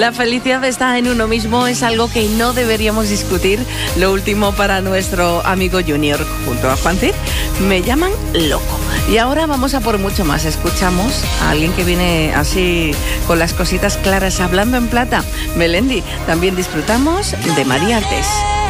La felicidad está en uno mismo, es algo que no deberíamos discutir. Lo último para nuestro amigo Junior junto a Juan Cid, me llaman loco. Y ahora vamos a por mucho más. Escuchamos a alguien que viene así con las cositas claras, hablando en plata. Melendi. También disfrutamos de María Artés.